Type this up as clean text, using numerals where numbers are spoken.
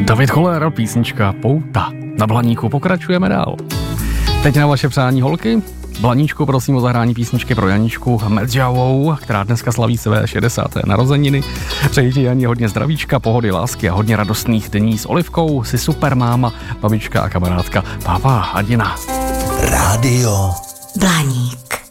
David Koller, písnička Pouta. Na Blaníku pokračujeme dál. Teď na vaše přání, holky. Blaníčku, prosím o zahrání písničky pro Janičku Medžavou, která dneska slaví své 60. narozeniny. Přeji ti, Jani, hodně zdravíčka, pohody, lásky a hodně radostných dní s Olivkou. Jsi super máma, babička a kamarádka. Pápa a Dina. Rádio Blaník.